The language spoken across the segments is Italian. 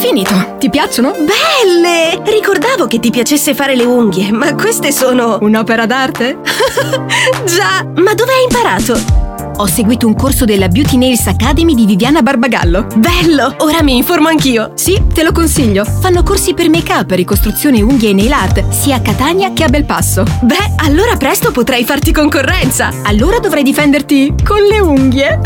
Finito. Ti piacciono? Belle! Ricordavo che ti piacesse fare le unghie, ma queste sono... Un'opera d'arte? Già! Ma dove hai imparato? Ho seguito un corso della Beauty Nails Academy di Viviana Barbagallo. Bello! Ora mi informo anch'io. Sì, te lo consiglio. Fanno corsi per make-up, ricostruzione unghie e nail art, sia a Catania che a Belpasso. Beh, allora presto potrai farti concorrenza. Allora dovrai difenderti con le unghie.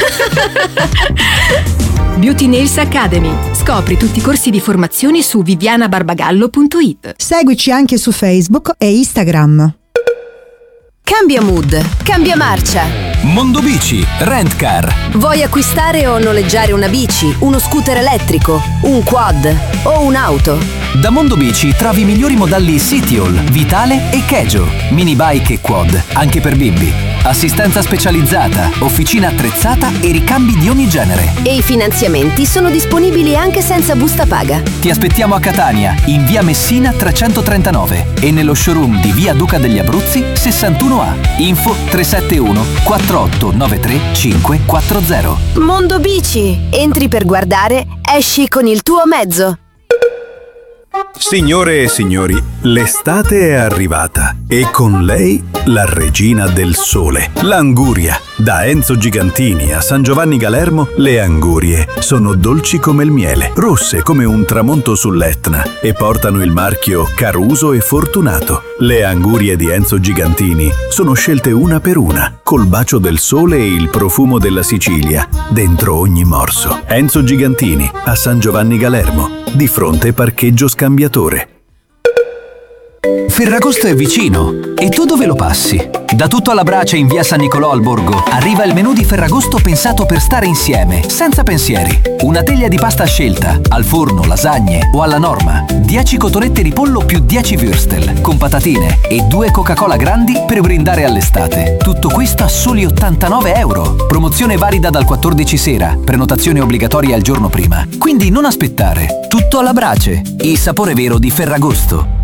Beauty Nails Academy. Scopri tutti i corsi di formazione su vivianabarbagallo.it. Seguici anche su Facebook e Instagram. Cambia mood, cambia marcia. Mondobici, Rent Car. Vuoi acquistare o noleggiare una bici, uno scooter elettrico, un quad o un'auto? Da Mondobici trovi i migliori modelli Citiol, Vitale e Kejo, mini bike e quad, anche per bimbi. Assistenza specializzata, officina attrezzata e ricambi di ogni genere. E i finanziamenti sono disponibili anche senza busta paga. Ti aspettiamo a Catania, in via Messina 339 e nello showroom di via Duca degli Abruzzi 61A. Info 371 4893 540. Mondo Bici. Entri per guardare, esci con il tuo mezzo. Signore e signori, l'estate è arrivata e con lei la regina del sole, l'anguria. Da Enzo Gigantini a San Giovanni Galermo, le angurie sono dolci come il miele, rosse come un tramonto sull'Etna e portano il marchio Caruso e Fortunato. Le angurie di Enzo Gigantini sono scelte una per una, col bacio del sole e il profumo della Sicilia dentro ogni morso. Enzo Gigantini a San Giovanni Galermo, di fronte parcheggio scambiatore. Ferragosto è vicino. E tu dove lo passi? Da tutto alla brace in via San Nicolò al Borgo arriva il menù di Ferragosto pensato per stare insieme, senza pensieri. Una teglia di pasta a scelta, al forno, lasagne o alla norma. 10 cotolette di pollo più 10 würstel, con patatine e 2 Coca-Cola grandi per brindare all'estate. Tutto questo a soli 89 €. Promozione valida dal 14 sera, prenotazione obbligatoria il giorno prima. Quindi non aspettare. Tutto alla brace, il sapore vero di Ferragosto.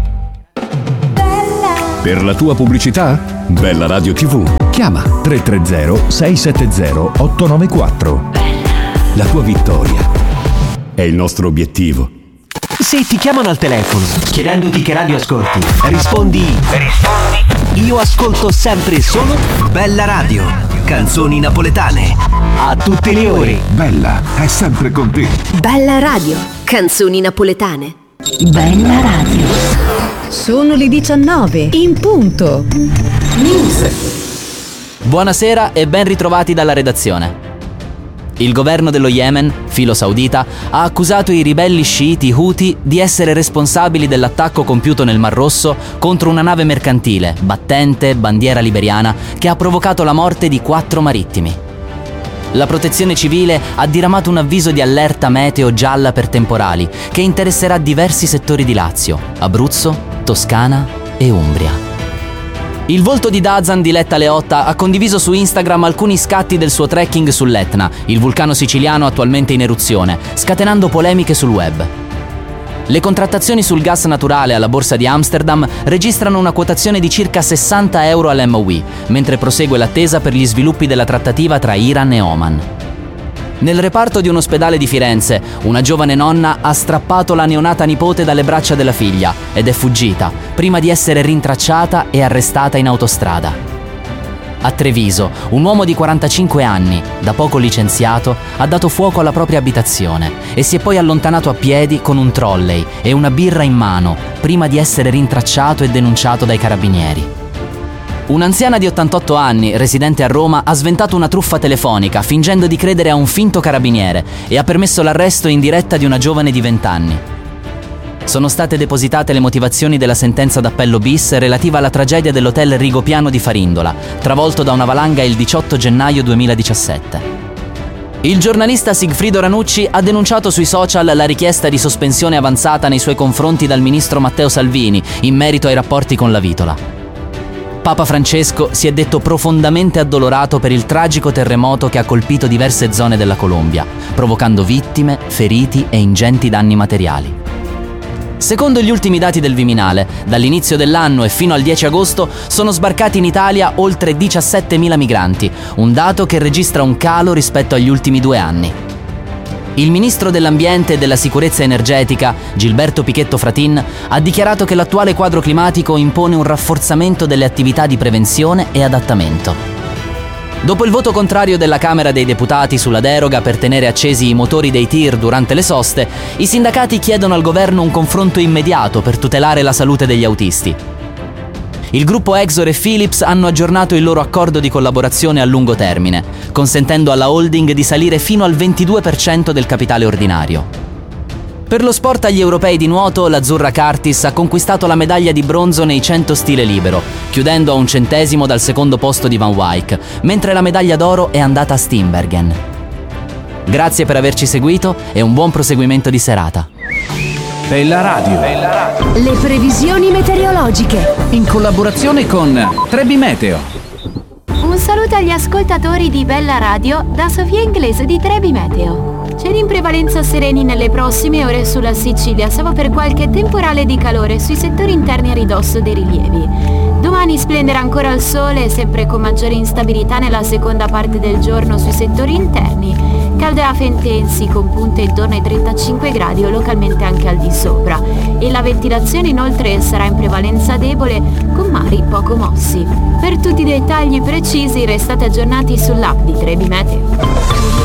Per la tua pubblicità? Bella Radio TV. Chiama 330 670 894. La tua vittoria è il nostro obiettivo. Se ti chiamano al telefono chiedendoti che radio ascolti, rispondi io ascolto sempre e solo Bella Radio, canzoni napoletane a tutte le ore. Bella è sempre con te. Bella Radio, canzoni napoletane. Bella Radio. Sono le 19 in punto. News. Buonasera e ben ritrovati dalla redazione. Il governo dello Yemen, filo saudita, ha accusato i ribelli sciiti Houthi di essere responsabili dell'attacco compiuto nel Mar Rosso contro una nave mercantile, battente, bandiera liberiana, che ha provocato la morte di 4 marittimi. La protezione civile ha diramato un avviso di allerta meteo gialla per temporali che interesserà diversi settori di Lazio, Abruzzo, Toscana e Umbria. Il volto di Dazan, Diletta Leotta, ha condiviso su Instagram alcuni scatti del suo trekking sull'Etna, il vulcano siciliano attualmente in eruzione, scatenando polemiche sul web. Le contrattazioni sul gas naturale alla borsa di Amsterdam registrano una quotazione di circa 60 € all'MOE, mentre prosegue l'attesa per gli sviluppi della trattativa tra Iran e Oman. Nel reparto di un ospedale di Firenze, una giovane nonna ha strappato la neonata nipote dalle braccia della figlia ed è fuggita, prima di essere rintracciata e arrestata in autostrada. A Treviso, un uomo di 45 anni, da poco licenziato, ha dato fuoco alla propria abitazione e si è poi allontanato a piedi con un trolley e una birra in mano, prima di essere rintracciato e denunciato dai carabinieri. Un'anziana di 88 anni, residente a Roma, ha sventato una truffa telefonica fingendo di credere a un finto carabiniere e ha permesso l'arresto in diretta di una giovane di 20 anni. Sono state depositate le motivazioni della sentenza d'appello bis relativa alla tragedia dell'hotel Rigopiano di Farindola, travolto da una valanga il 18 gennaio 2017. Il giornalista Sigfrido Ranucci ha denunciato sui social la richiesta di sospensione avanzata nei suoi confronti dal ministro Matteo Salvini in merito ai rapporti con la Vitola. Papa Francesco si è detto profondamente addolorato per il tragico terremoto che ha colpito diverse zone della Colombia, provocando vittime, feriti e ingenti danni materiali. Secondo gli ultimi dati del Viminale, dall'inizio dell'anno e fino al 10 agosto sono sbarcati in Italia oltre 17.000 migranti, un dato che registra un calo rispetto agli ultimi 2 anni. Il ministro dell'Ambiente e della Sicurezza Energetica, Gilberto Pichetto Fratin, ha dichiarato che l'attuale quadro climatico impone un rafforzamento delle attività di prevenzione e adattamento. Dopo il voto contrario della Camera dei Deputati sulla deroga per tenere accesi i motori dei tir durante le soste, i sindacati chiedono al governo un confronto immediato per tutelare la salute degli autisti. Il gruppo Exor e Philips hanno aggiornato il loro accordo di collaborazione a lungo termine, consentendo alla holding di salire fino al 22% del capitale ordinario. Per lo sport agli europei di nuoto, l'azzurra Curtis ha conquistato la medaglia di bronzo nei 100 stile libero, chiudendo a 1 centesimo dal secondo posto di Van Wyk, mentre la medaglia d'oro è andata a Steenbergen. Grazie per averci seguito e un buon proseguimento di serata. Bella Radio. Le previsioni meteorologiche. In collaborazione con Trebi Meteo. Un saluto agli ascoltatori di Bella Radio da Sofia Inglese di Trebi Meteo. Cieli in prevalenza sereni nelle prossime ore sulla Sicilia, salvo per qualche temporale di calore sui settori interni a ridosso dei rilievi. Domani splenderà ancora il sole, sempre con maggiore instabilità nella seconda parte del giorno sui settori interni. Caldeafe intensi con punte intorno ai 35 gradi o localmente anche al di sopra. E la ventilazione inoltre sarà in prevalenza debole con mari poco mossi. Per tutti i dettagli precisi restate aggiornati sull'app di Trebi Meteo.